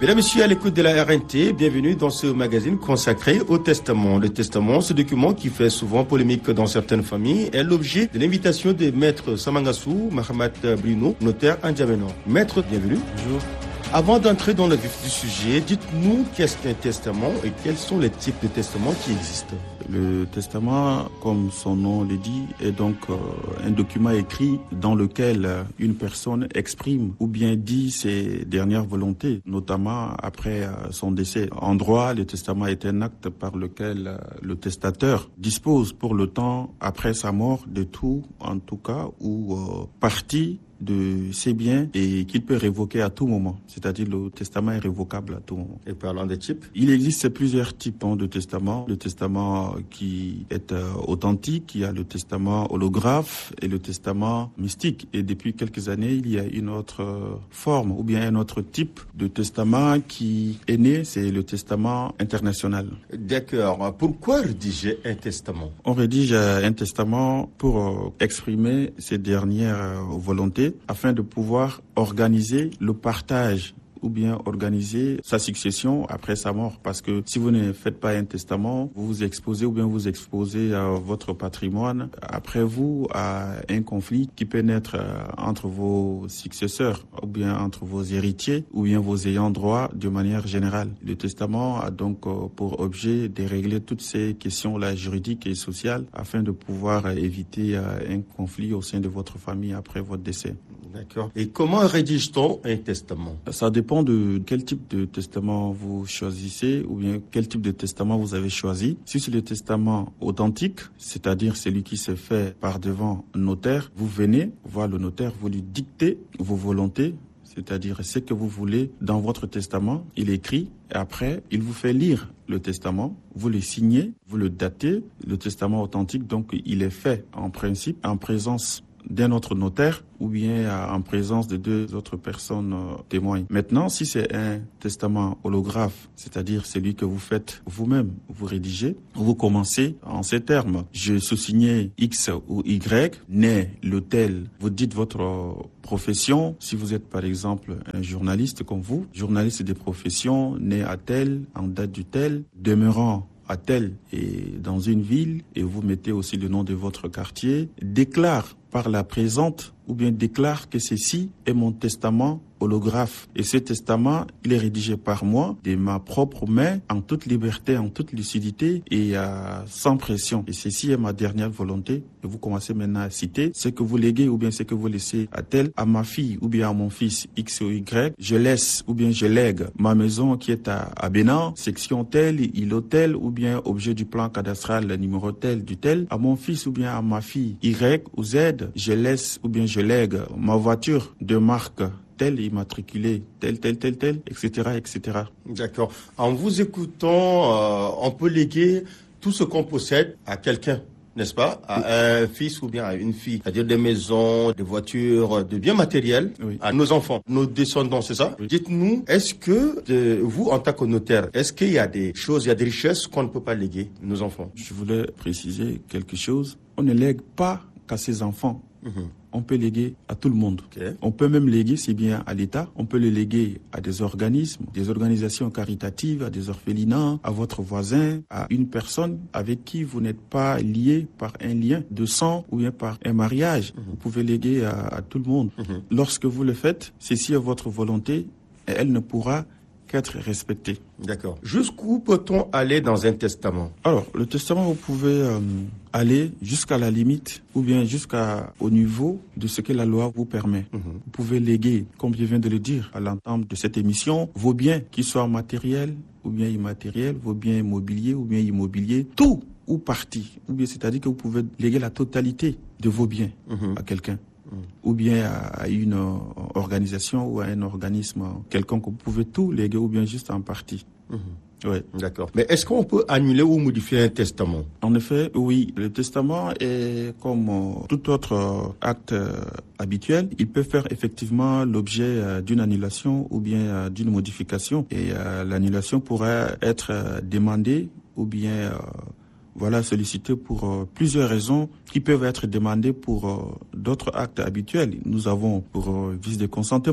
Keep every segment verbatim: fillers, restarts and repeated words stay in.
Mesdames, Messieurs, à l'écoute de la R N T, bienvenue dans ce magazine consacré au testament. Le testament, ce document qui fait souvent polémique dans certaines familles, est l'objet de l'invitation de Maître Samangassou Mahamat Bruno, notaire à N'Djamena. Maître, bienvenue. Bonjour. Avant d'entrer dans le vif du sujet, dites-nous qu'est-ce qu'un testament et quels sont les types de testaments qui existent. Le testament, comme son nom le dit, est donc euh, un document écrit dans lequel euh, une personne exprime ou bien dit ses dernières volontés, notamment après euh, son décès. En droit, le testament est un acte par lequel euh, le testateur dispose pour le temps après sa mort de tout, en tout cas, ou euh, partie de ses biens et qu'il peut révoquer à tout moment. C'est-à-dire le testament est révocable à tout moment. Et parlant des types, il existe plusieurs types hein, de testaments. Le testament qui est euh, authentique, il y a le testament holographe et le testament mystique. Et depuis quelques années, il y a une autre euh, forme ou bien un autre type de testament qui est né, c'est le testament international. D'accord. Pourquoi rédiger un testament? On rédige euh, un testament pour euh, exprimer ses dernières euh, volontés afin de pouvoir organiser le partage ou bien organiser sa succession après sa mort. Parce que si vous ne faites pas un testament, vous vous exposez ou bien vous exposez à votre patrimoine après vous à un conflit qui peut naître entre vos successeurs ou bien entre vos héritiers ou bien vos ayants droit de manière générale. Le testament a donc pour objet de régler toutes ces questions-là juridiques et sociales afin de pouvoir éviter un conflit au sein de votre famille après votre décès. D'accord. Et comment rédige-t-on un testament? Ça dépend de quel type de testament vous choisissez ou bien quel type de testament vous avez choisi. Si c'est le testament authentique, c'est-à-dire celui qui se fait par devant notaire, vous venez voir le notaire, vous lui dictez vos volontés, c'est-à-dire ce que vous voulez dans votre testament. Il écrit et après, il vous fait lire le testament, vous le signez, vous le datez. Le testament authentique, donc, il est fait en principe en présence d'un autre notaire ou bien en présence de deux autres personnes euh, témoins. Maintenant, si c'est un testament holographe, c'est-à-dire celui que vous faites vous-même, vous rédigez, vous commencez en ces termes. Je sous-signais X ou Y, né l'hôtel, vous dites votre profession. Si vous êtes par exemple un journaliste comme vous, journaliste de profession, né à tel, en date du tel, demeurant à tel et dans une ville, et vous mettez aussi le nom de votre quartier, déclare par la présente ou bien déclare que ceci est mon testament holographe. Et ce testament, il est rédigé par moi, de ma propre main, en toute liberté, en toute lucidité et euh, sans pression. Et ceci est ma dernière volonté. Et vous commencez maintenant à citer ce que vous léguez ou bien ce que vous laissez à tel, à ma fille ou bien à mon fils X ou Y. Je laisse ou bien je lègue ma maison qui est à, à Bénin, section telle, îlot tel ou bien objet du plan cadastral, numéro tel du tel. À mon fils ou bien à ma fille Y ou Z, je laisse ou bien je lègue ma voiture de marque tel, immatriculé, tel, tel, tel, tel, et cetera, et cetera. D'accord. En vous écoutant, euh, on peut léguer tout ce qu'on possède à quelqu'un, n'est-ce pas? À un fils ou bien à une fille. C'est-à-dire des maisons, des voitures, des biens matériels oui. à nos enfants, nos descendants, c'est ça? Oui. Dites-nous, est-ce que de, vous, en tant que notaire, est-ce qu'il y a des choses, il y a des richesses qu'on ne peut pas léguer à nos enfants? Je voulais préciser quelque chose. On ne lègue pas qu'à ses enfants. Mmh. On peut léguer à tout le monde. Okay. On peut même léguer, c'est bien à l'État. On peut le léguer à des organismes, des organisations caritatives, à des orphelinats, à votre voisin, à une personne avec qui vous n'êtes pas lié par un lien de sang ou bien par un mariage. Mm-hmm. Vous pouvez léguer à, à tout le monde. Mm-hmm. Lorsque vous le faites, ceci est votre volonté et elle ne pourra qu'être respectée. D'accord. Jusqu'où peut-on aller dans un testament? Alors, le testament, vous pouvez euh, aller jusqu'à la limite ou bien jusqu'au niveau de ce que la loi vous permet. Mm-hmm. Vous pouvez léguer, comme je viens de le dire à l'entame de cette émission, vos biens, qu'ils soient matériels ou bien immatériels, vos biens immobiliers ou bien immobiliers, tout ou partie. Ou bien, c'est-à-dire que vous pouvez léguer la totalité de vos biens mm-hmm. à quelqu'un. Ou bien à une organisation ou à un organisme quelconque. Vous pouvez tout léguer ou bien juste en partie. Mmh. Oui. D'accord. Mais est-ce qu'on peut annuler ou modifier un testament? En effet, oui. Le testament est comme tout autre acte habituel. Il peut faire effectivement l'objet d'une annulation ou bien d'une modification. Et l'annulation pourrait être demandée ou bien voilà, sollicité pour euh, plusieurs raisons qui peuvent être demandées pour euh, d'autres actes habituels. Nous avons pour euh, vice de consentement,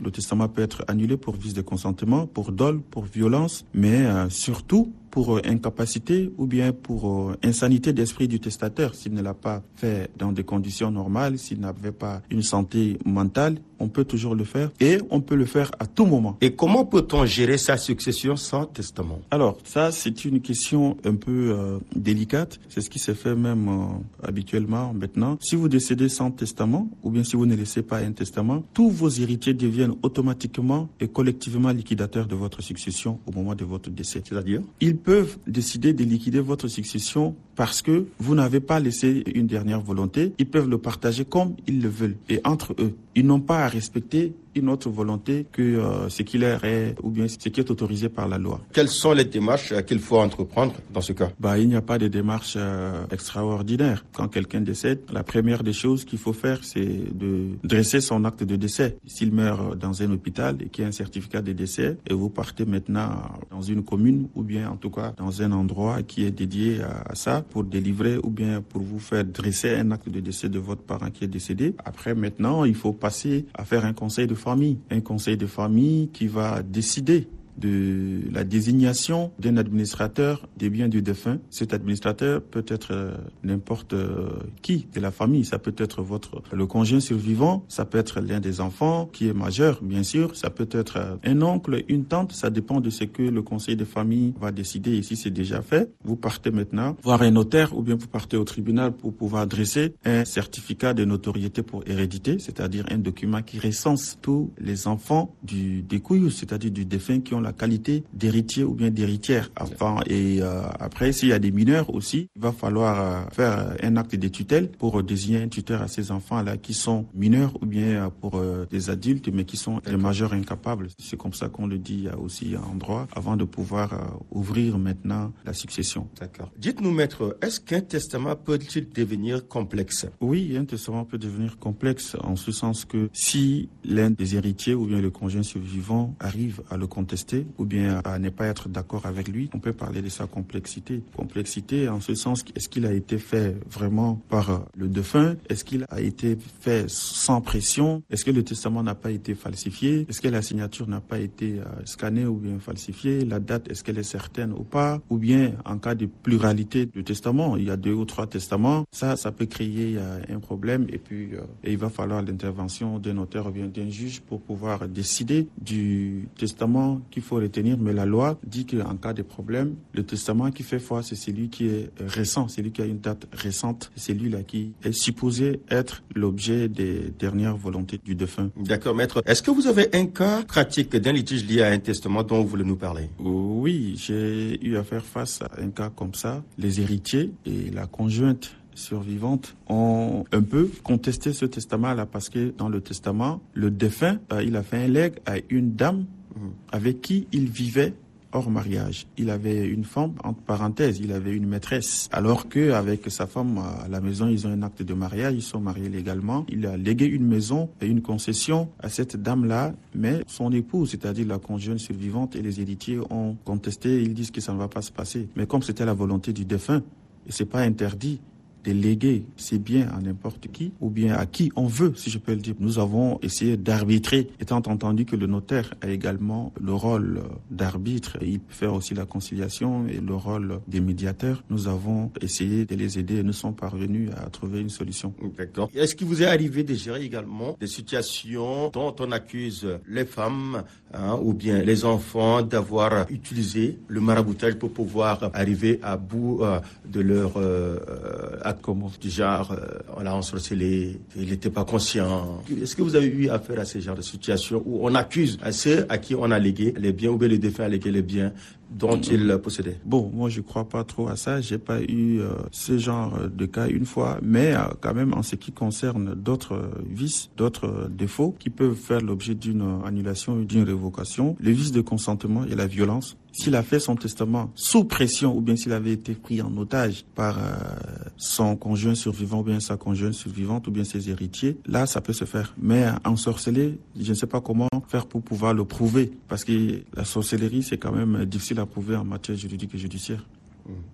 Le testament peut être annulé pour vice de consentement, pour dol, pour violence, mais euh, surtout pour euh, incapacité ou bien pour euh, insanité d'esprit du testateur. S'il ne l'a pas fait dans des conditions normales, s'il n'avait pas une santé mentale, on peut toujours le faire et on peut le faire à tout moment. Et comment peut-on gérer sa succession sans testament? Alors, ça, c'est une question un peu euh, délicate. C'est ce qui se fait même euh, habituellement maintenant. Si vous décédez sans testament, ou bien si vous ne laissez pas un testament, tous vos héritiers deviennent automatiquement et collectivement liquidateurs de votre succession au moment de votre décès. C'est-à-dire? Ils peuvent décider de liquider votre succession parce que vous n'avez pas laissé une dernière volonté. Ils peuvent le partager comme ils le veulent et entre eux. Ils n'ont pas à respecter une autre volonté que euh, ce qui leur est ou bien ce qui est autorisé par la loi. Quelles sont les démarches euh, qu'il faut entreprendre dans ce cas? Bah, il n'y a pas de démarche euh, extraordinaire. Quand quelqu'un décède, la première des choses qu'il faut faire, c'est de dresser son acte de décès. S'il meurt dans un hôpital et qu'il y a un certificat de décès, et vous partez maintenant dans une commune ou bien en tout cas dans un endroit qui est dédié à, à ça pour délivrer ou bien pour vous faire dresser un acte de décès de votre parent qui est décédé. Après, maintenant, il faut passer à faire un conseil de famille. Un conseil de famille qui va décider de la désignation d'un administrateur des biens du défunt. Cet administrateur peut être euh, n'importe euh, qui de la famille. Ça peut être votre le conjoint survivant, ça peut être l'un des enfants qui est majeur, bien sûr. Ça peut être euh, un oncle, une tante. Ça dépend de ce que le conseil de famille va décider. Et si c'est déjà fait, vous partez maintenant voir un notaire ou bien vous partez au tribunal pour pouvoir dresser un certificat de notoriété pour hérédité, c'est-à-dire un document qui recense tous les enfants du découillou, c'est-à-dire du défunt qui ont la qualité d'héritier ou bien d'héritière. Enfin, et euh, après, s'il y a des mineurs aussi, il va falloir euh, faire un acte de tutelle pour euh, désigner un tuteur à ces enfants-là qui sont mineurs ou bien euh, pour euh, des adultes mais qui sont des majeurs incapables. C'est comme ça qu'on le dit aussi en droit avant de pouvoir euh, ouvrir maintenant la succession. D'accord. Dites-nous, maître, est-ce qu'un testament peut-il devenir complexe? Oui, un testament peut devenir complexe en ce sens que si l'un des héritiers ou bien le conjoint survivant arrive à le contester ou bien à ne pas être d'accord avec lui, on peut parler de sa complexité. Complexité en ce sens, est-ce qu'il a été fait vraiment par le défunt? Est-ce qu'il a été fait sans pression? Est-ce que le testament n'a pas été falsifié? Est-ce que la signature n'a pas été euh, scannée ou bien falsifiée? La date, est-ce qu'elle est certaine ou pas? Ou bien, en cas de pluralité de testaments, il y a deux ou trois testaments, ça, ça peut créer euh, un problème et puis euh, et il va falloir l'intervention d'un notaire ou bien d'un juge pour pouvoir décider du testament qu'il faut retenir, mais la loi dit qu'en cas de problème, le testament qui fait foi, c'est celui qui est récent, celui qui a une date récente, c'est celui-là qui est supposé être l'objet des dernières volontés du défunt. D'accord, maître. Est-ce que vous avez un cas pratique d'un litige lié à un testament dont vous voulez nous parler? Oui, j'ai eu à faire face à un cas comme ça. Les héritiers et la conjointe survivantes ont un peu contesté ce testament-là parce que dans le testament, le défunt, euh, il a fait un legs à une dame avec qui il vivait hors mariage. Il avait une femme, entre parenthèses, il avait une maîtresse. Alors qu'avec sa femme à la maison, ils ont un acte de mariage, ils sont mariés légalement. Il a légué une maison et une concession à cette dame-là, mais son épouse, c'est-à-dire la conjointe survivante et les héritiers ont contesté, ils disent que ça ne va pas se passer. Mais comme c'était la volonté du défunt, et c'est pas interdit de léguer ses biens à n'importe qui, ou bien à qui on veut, si je peux le dire. Nous avons essayé d'arbitrer, étant entendu que le notaire a également le rôle d'arbitre, il peut faire aussi la conciliation et le rôle des médiateurs. Nous avons essayé de les aider et nous sommes parvenus à trouver une solution. D'accord. Est-ce qu'il vous est arrivé de gérer également des situations dont on accuse les femmes hein, ou bien les enfants d'avoir utilisé le maraboutage pour pouvoir arriver à bout euh, de leur euh, acte, comme du genre euh, on l'a ensorcelé, il n'était pas conscient. Est-ce que vous avez eu affaire à ce genre de situation où on accuse à ceux à qui on a légué les biens ou bien le défunt a légué les biens dont il possédait? Bon, moi je crois pas trop à ça. J'ai pas eu euh, ce genre de cas une fois, mais euh, quand même en ce qui concerne d'autres euh, vices, d'autres euh, défauts qui peuvent faire l'objet d'une euh, annulation ou d'une révocation, le vice de consentement et la violence. S'il a fait son testament sous pression ou bien s'il avait été pris en otage par euh, son conjoint survivant ou bien sa conjointe survivante ou bien ses héritiers, là ça peut se faire. Mais ensorceler, je ne sais pas comment faire pour pouvoir le prouver parce que la sorcellerie c'est quand même difficile à prouver en matière juridique et judiciaire. Mmh.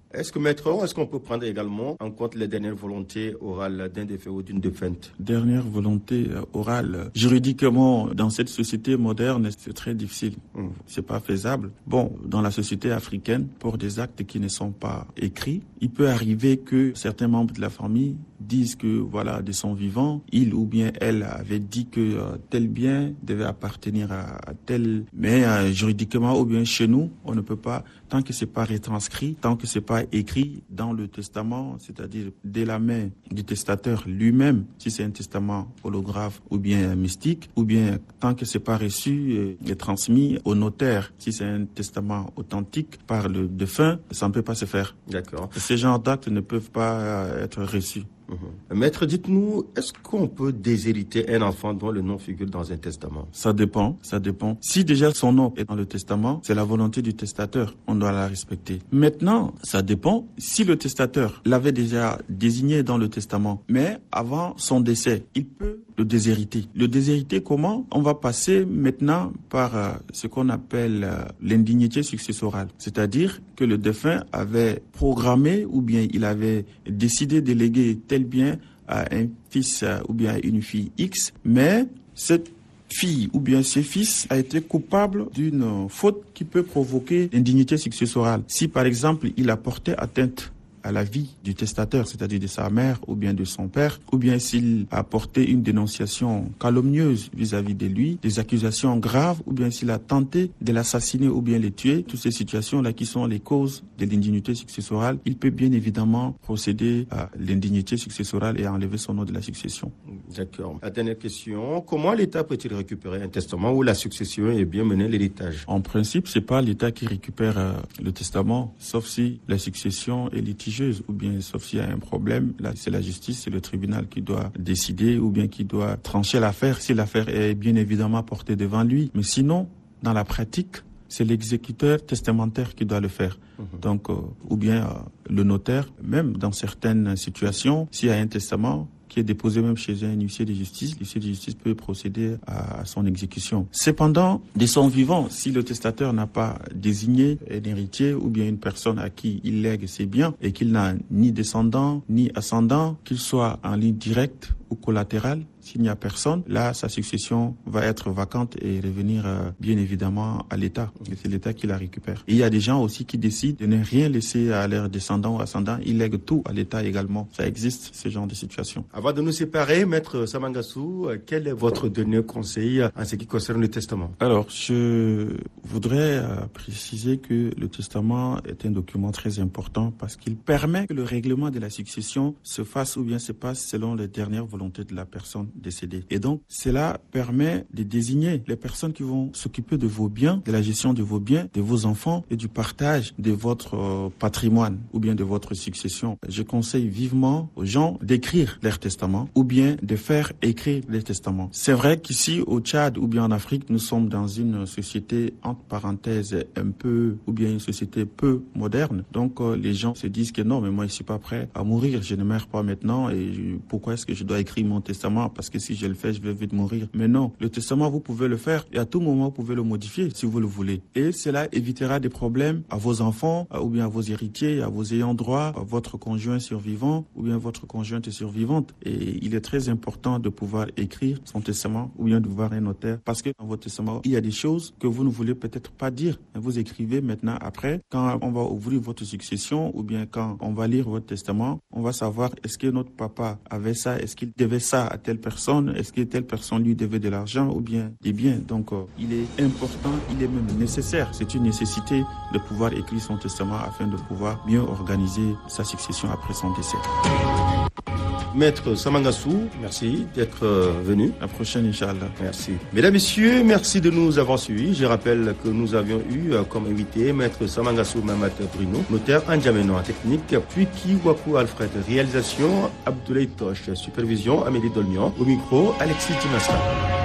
Est-ce que maître, est-ce qu'on peut prendre également en compte les dernières volontés orales d'un défunt ou d'une défunte? Dernière volonté orale. Juridiquement, dans cette société moderne, c'est très difficile. Mmh. C'est pas faisable. Bon, dans la société africaine, pour des actes qui ne sont pas écrits, il peut arriver que certains membres de la famille disent que, voilà, de son vivant, il ou bien elle avait dit que euh, tel bien devait appartenir à, à tel. Mais euh, juridiquement, ou bien chez nous, on ne peut pas, tant que c'est pas retranscrit, tant que c'est pas écrit dans le testament, c'est-à-dire dès la main du testateur lui-même, si c'est un testament holographe ou bien mystique, ou bien tant que c'est pas reçu et transmis au notaire, si c'est un testament authentique par le défunt, ça ne peut pas se faire. D'accord. Ces genres d'actes ne peuvent pas être reçus. Mmh. Maître, dites-nous, est-ce qu'on peut déshériter un enfant dont le nom figure dans un testament? Ça dépend, ça dépend. Si déjà son nom est dans le testament, c'est la volonté du testateur, on doit la respecter. Maintenant, ça dépend si le testateur l'avait déjà désigné dans le testament, mais avant son décès, il peut le déshériter. Le déshériter comment? On va passer maintenant par euh, ce qu'on appelle euh, l'indignité successorale, c'est-à-dire que le défunt avait programmé ou bien il avait décidé de léguer tel bien à un fils euh, ou bien à une fille X, mais cette fille ou bien ce fils a été coupable d'une faute qui peut provoquer l'indignité successorale. Si par exemple il a porté atteinte à la vie du testateur, c'est-à-dire de sa mère ou bien de son père, ou bien s'il a porté une dénonciation calomnieuse vis-à-vis de lui, des accusations graves, ou bien s'il a tenté de l'assassiner ou bien le tuer, toutes ces situations-là qui sont les causes de l'indignité successorale, il peut bien évidemment procéder à l'indignité successorale et enlever son nom de la succession. D'accord. La dernière question, comment l'État peut-il récupérer un testament où la succession est bien menée, l'héritage? En principe, c'est pas l'État qui récupère euh, le testament, sauf si la succession est litigieux, ou bien sauf s'il y a un problème. Là, c'est la justice, c'est le tribunal qui doit décider ou bien qui doit trancher l'affaire si l'affaire est bien évidemment portée devant lui. Mais sinon, dans la pratique, c'est l'exécuteur testamentaire qui doit le faire. Mmh. Donc, euh, ou bien euh, le notaire, même dans certaines situations, s'il y a un testament qui est déposé même chez un huissier de justice, l'huissier de justice peut procéder à son exécution. Cependant, de son vivant, si le testateur n'a pas désigné un héritier ou bien une personne à qui il lègue ses biens et qu'il n'a ni descendant ni ascendant, qu'il soit en ligne directe ou collatérale, s'il n'y a personne, là, sa succession va être vacante et revenir euh, bien évidemment à l'État. Et c'est l'État qui la récupère. Et il y a des gens aussi qui décident de ne rien laisser à leurs descendants ou ascendants. Ils lèguent tout à l'État également. Ça existe, ce genre de situation. Avant de nous séparer, Maître Samangassou, quel est votre dernier conseil en ce qui concerne le testament? Alors, je voudrais euh, préciser que le testament est un document très important parce qu'il permet que le règlement de la succession se fasse ou bien se passe selon les dernières volontés de la personne décédée. Et donc, cela permet de désigner les personnes qui vont s'occuper de vos biens, de la gestion de vos biens, de vos enfants et du partage de votre euh, patrimoine ou bien de votre succession. Je conseille vivement aux gens d'écrire leur testament ou bien de faire écrire les testaments. C'est vrai qu'ici, au Tchad ou bien en Afrique, nous sommes dans une société, entre parenthèses, un peu, ou bien une société peu moderne. Donc, euh, les gens se disent que non, mais moi, je suis pas prêt à mourir. Je ne meurs pas maintenant et je, pourquoi est-ce que je dois écrire mon testament? Parce que si je le fais, je vais vite mourir. Mais non, le testament, vous pouvez le faire et à tout moment, vous pouvez le modifier si vous le voulez. Et cela évitera des problèmes à vos enfants ou bien à vos héritiers, à vos ayants droit, à votre conjoint survivant ou bien votre conjointe survivante. Et il est très important de pouvoir écrire son testament ou bien de voir un notaire parce que dans votre testament, il y a des choses que vous ne voulez peut-être pas dire. Vous écrivez maintenant après, quand on va ouvrir votre succession ou bien quand on va lire votre testament, on va savoir est-ce que notre papa avait ça, est-ce qu'il devait ça à telle personne, est-ce que telle personne lui devait de l'argent ou bien des biens. Donc, euh, il est important, il est même nécessaire. C'est une nécessité de pouvoir écrire son testament afin de pouvoir mieux organiser sa succession après son décès. Maître Samangassou, merci d'être venu. La prochaine, Inch'Allah. Merci. Mesdames, Messieurs, merci de nous avoir suivis. Je rappelle que nous avions eu comme invité Maître Samangassou Mamat Bruno, notaire N'Djamena en technique, puis Kiwaku Alfred, réalisation Abdoulaye Toche, supervision Amélie Dolmian, au micro Alexis Dimasra.